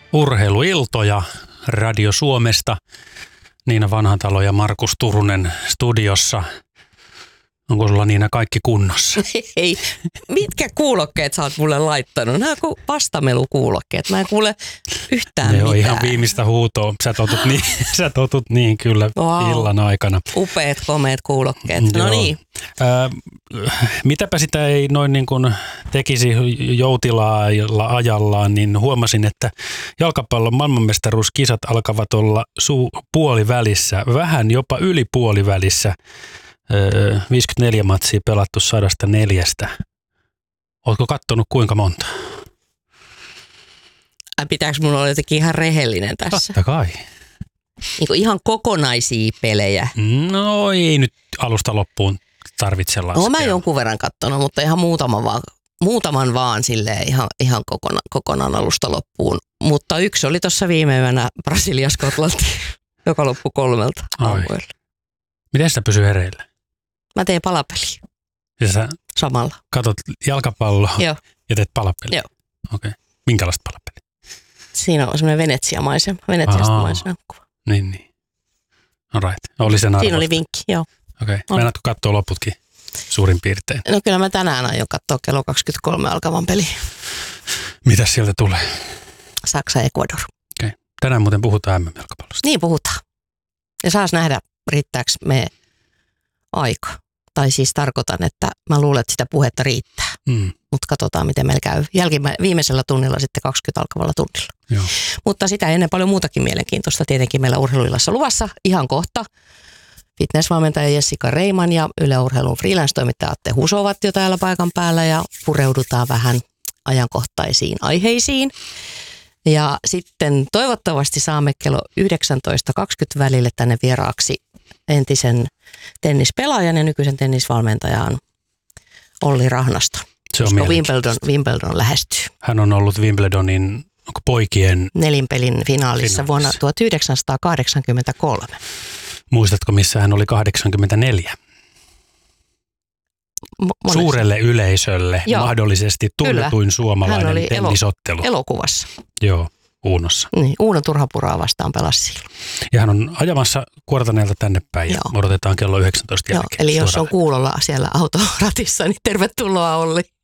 Urheiluiltoja Radio Suomesta. Niina Vanhatalo ja Markus Turunen studiossa. Onko sulla Niina kaikki kunnossa? Ei. Mitkä kuulokkeet sä oot mulle laittanut? Nämä on vastamelukuulokkeet. Mä en kuule yhtään mitään. Ne on ihan viimeistä huutoa. Sä totut niin kyllä illan aikana. Upeat, komeat kuulokkeet. No niin. Mitäpä sitä ei noin niin kuin tekisi joutilaalla ajallaan, niin huomasin, että jalkapallon maailmanmestaruuskisat alkavat olla puolivälissä, vähän jopa yli puolivälissä. 54 matsia pelattu 104. Ootko kattonut kuinka monta? Pitääkö mun olla jotenkin ihan rehellinen tässä? Totta kai. Niin ihan kokonaisia pelejä. No ei nyt alusta loppuun tarvitse laskea. Olen mä jonkun verran kattonut, mutta ihan muutaman vaan silleen ihan kokonaan alusta loppuun. Mutta yksi oli tuossa viime yönä Brasilia-Skotlanti, joka loppui 3 aamuilla. Miten sitä pysyy hereillä? Mä teen palapeliä. Ja sä samalla katot jalkapalloa Joo. Ja teet palapeliä? Joo. Okei. Minkälaista palapeliä? Siinä on semmoinen Venetsiasta maisema kuva. Niin. All right. Oli sen arvosta. Siinä oli vinkki, joo. Okei. Meinaatko katsoa loputkin suurin piirtein? No kyllä mä tänään aion katsoa kello 23 alkavan peli. Mitäs sieltä tulee? Saksa ja Ecuador. Okei. Tänään muuten puhutaan MM-jalkapallosta. Niin puhutaan. Ja saas nähdä, riittääkö me aika. Tai siis tarkoitan, että mä luulen, että sitä puhetta riittää. Mutta katsotaan, miten meillä käy viimeisellä tunnilla sitten 20 alkavalla tunnilla. Joo. Mutta sitä ennen paljon muutakin mielenkiintoista tietenkin meillä urheiluillassa luvassa ihan kohta. Fitnessvalmentaja Jessica Reiman ja Yle Urheilun freelance-toimittaja Atte Huso ovat jo täällä paikan päällä ja pureudutaan vähän ajankohtaisiin aiheisiin. Ja sitten toivottavasti saamme kello 19.20 välille tänne vieraaksi entisen tennispelaajan ja nykyisen tennisvalmentajan Olli Rahnaston. Se on Wimbledon lähestyy. Hän on ollut Wimbledonin poikien 4 pelin finaalissa vuonna 1983. Muistatko, missä hän oli 84? Suurelle yleisölle mahdollisesti tunnetuin suomalainen tennisottelu. Elokuvassa. Joo, Uunossa. Niin, Uuno Turhapuraa vastaan pelasi silloin. Ja hän on ajamassa Kuortaneelta tänne päin ja odotetaan kello 19 jälkeen. Eli jos on kuulolla siellä autoratissa, niin tervetuloa Olli.